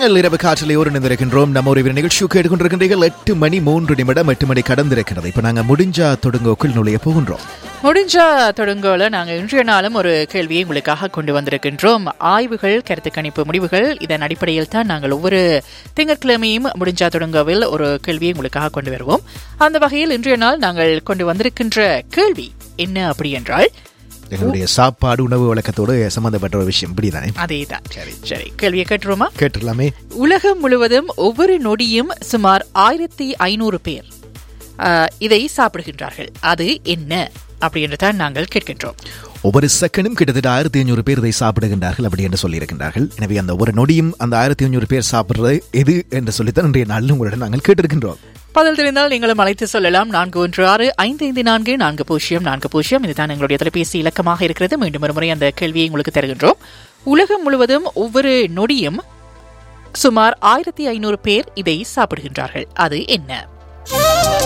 நாங்கள் இரவு காற்றிலே இணைந்திருக்கின்றோம். நம்ம ஒரு நிகழ்ச்சி கேட்டுக்கொண்டிருக்கின்றீர்கள். 8 மணி 3 நிமிடம் 8 மணி கடந்திருக்கிறது. இப்ப நாங்க முடிஞ்சா தொடுங்கோக்குள் நுழைய போகின்றோம். முடிஞ்சா தொடுங்கோல நாங்க இன்றைய நாளும் ஒரு கேள்வியை உங்களுக்காக கொண்டு வந்திருக்கின்றோம். ஆய்வுகள், கருத்து கணிப்பு முடிவுகள், இதன் அடிப்படையில் தான் நாங்கள் ஒவ்வொரு திங்கட்கிழமையும் முடிஞ்சா தொடுங்கோவில் ஒரு கேள்வியை உங்களுக்காக கொண்டு வருவோம். அந்த வகையில் இன்றைய நாள் நாங்கள் கொண்டு வந்திருக்கின்ற கேள்வி என்ன அப்படி என்றால், எங்களுடைய சாப்பாடு உணவு வழக்கத்தோடு சம்பந்தப்பட்ட ஒரு விஷயம். இப்படிதானே? அதேதான். சரி, கேள்வியை கேட்டுருமா? கேட்டுடலாமே. உலகம் முழுவதும் ஒவ்வொரு நொடியும் சுமார் 1500 பேர் இதை சாப்பிடுகின்றார்கள். அது என்ன அப்படின்றதான் நாங்கள் கேட்கின்றோம். ஒவ்வொரு செகண்டும் கிட்டத்தட்ட 1500 பேர் இதை சாப்பிடுகின்றார்கள் அப்படி என்று சொல்லியிருக்கின்றார்கள். எனவே அந்த ஒரு நொடியும் அந்த 1500 பேர் சாப்பிடுறது எது என்று சொல்லித்தான் இன்றைய நாளில் உங்களிடம் நாங்கள் கேட்டிருக்கின்றோம். பதில் தெரிந்தால் நீங்களும் அழைத்து சொல்லலாம். 4164540440 இதுதான் எங்களுடைய தொலைபேசி இலக்கமாக இருக்கிறது. மீண்டும் ஒரு முறை அந்த கேள்வியை உங்களுக்கு தருகின்றோம். உலகம் முழுவதும் ஒவ்வொரு நொடியும் சுமார் 1500 பேர் இதை சாப்பிடுகின்றார்கள். அது என்ன?